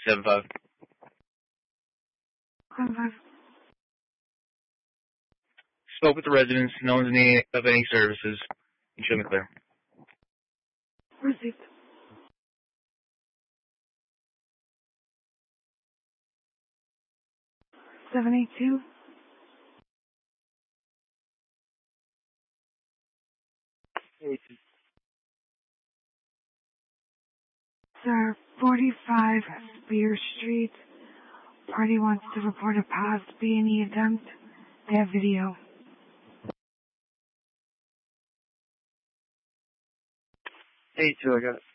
75. 75. Spoke with the residents. No one's in need of any services. You should be clear. Received. 782. Sir, 45 Spear Street. Party wants to report a past B&E attempt. They have video. 82, I got it.